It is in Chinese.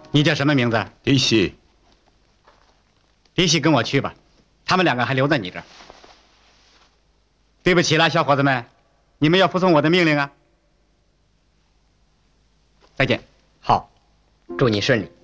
你叫什么名字？ 迪西。 迪西，跟我去吧，他们两个还留在你这儿。对不起了，小伙子们，你们要服从我的命令啊！再见。 好，祝你顺利。